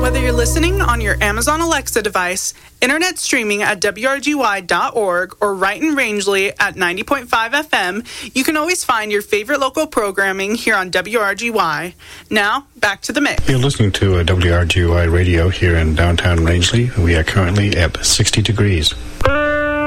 Whether you're listening on your Amazon Alexa device, internet streaming at WRGY.org, or right in Rangeley at 90.5 FM, you can always find your favorite local programming here on WRGY. Now, back to the mix. You're listening to WRGY Radio here in downtown Rangeley. We are currently at 60 degrees.